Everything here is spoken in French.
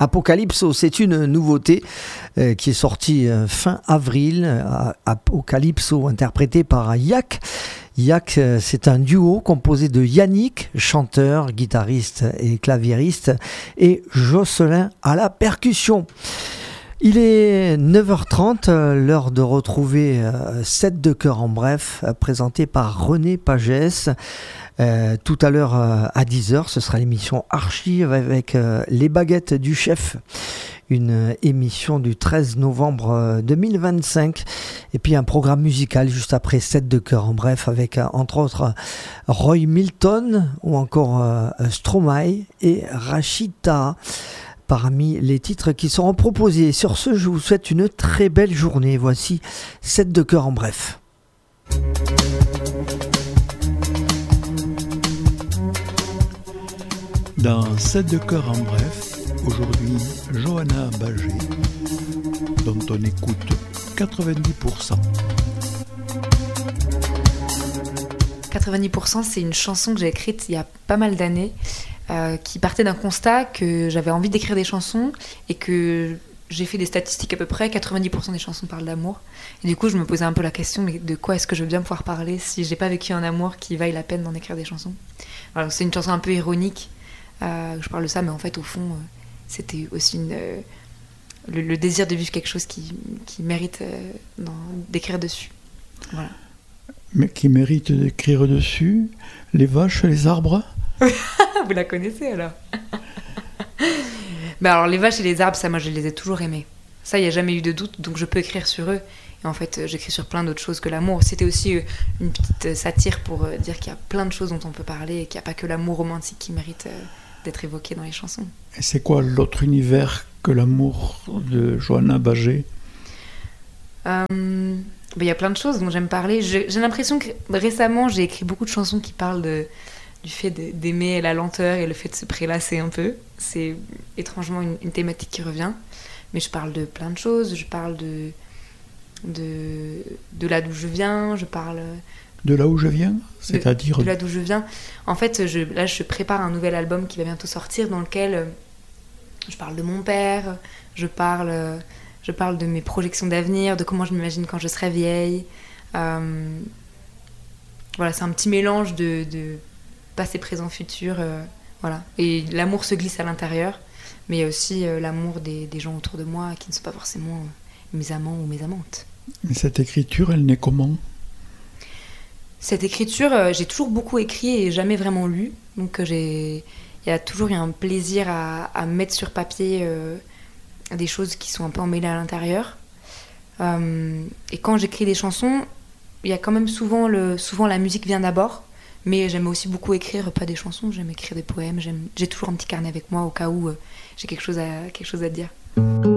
Apocalypso, c'est une nouveauté qui est sortie fin avril. Apocalypso, interprété par Yak. Yak, c'est un duo composé de Yannick, chanteur, guitariste et claviériste, et Jocelyn à la percussion. Il est 9h30, l'heure de retrouver 7 de cœur en bref, présenté par René Pagès. Tout à l'heure à 10h, ce sera l'émission Archive avec les baguettes du chef, une émission du 13 novembre 2025. Et puis un programme musical juste après 7 de cœur en bref avec entre autres Roy Milton ou encore Stromae et Rachita parmi les titres qui seront proposés. Sur ce, je vous souhaite une très belle journée. Voici 7 de cœur en bref. Dans 7 de cœur en bref, aujourd'hui, Johanna Bagé, dont on écoute 90%. 90%, c'est une chanson que j'ai écrite il y a pas mal d'années, qui partait d'un constat que j'avais envie d'écrire des chansons et que j'ai fait des statistiques à peu près, 90% des chansons parlent d'amour. Et du coup, je me posais un peu la question, mais de quoi est-ce que je veux bien pouvoir parler si j'ai pas vécu un amour qui vaille la peine d'en écrire des chansons. Alors, c'est une chanson un peu ironique, je parle de ça, mais en fait, au fond, c'était aussi le désir de vivre quelque chose qui mérite d'écrire dessus. Voilà. Mais qui mérite d'écrire dessus, les vaches, les arbres. Vous la connaissez alors. Bah alors les vaches et les arbres, ça moi je les ai toujours aimés. Ça il n'y a jamais eu de doute, donc je peux écrire sur eux. Et en fait j'écris sur plein d'autres choses que l'amour. C'était aussi une petite satire pour dire qu'il y a plein de choses dont on peut parler et qu'il n'y a pas que l'amour romantique qui mérite d'être évoqué dans les chansons. Et c'est quoi l'autre univers que l'amour de Johanna Bagé? Il y a plein de choses dont j'aime parler. J'ai l'impression que récemment j'ai écrit beaucoup de chansons qui parlent du fait d'aimer la lenteur et le fait de se prélasser un peu. C'est étrangement une thématique qui revient. Mais je parle de plein de choses. Je parle de là d'où je viens. Je parle... De là où je viens? C'est-à-dire... De là d'où je viens. En fait, je prépare un nouvel album qui va bientôt sortir dans lequel je parle de mon père. Je parle de mes projections d'avenir, de comment je m'imagine quand je serai vieille. Voilà, c'est un petit mélange de passé, présent, futur, voilà. Et l'amour se glisse à l'intérieur, mais il y a aussi l'amour des gens autour de moi qui ne sont pas forcément mes amants ou mes amantes. Mais cette écriture, elle naît comment? Cette écriture, j'ai toujours beaucoup écrit et jamais vraiment lu, donc il y a toujours eu un plaisir à mettre sur papier des choses qui sont un peu emmêlées à l'intérieur. Et quand j'écris des chansons, il y a quand même souvent la musique vient d'abord. Mais j'aime aussi beaucoup écrire, pas des chansons, j'aime écrire des poèmes, j'ai toujours un petit carnet avec moi au cas où j'ai quelque chose à dire.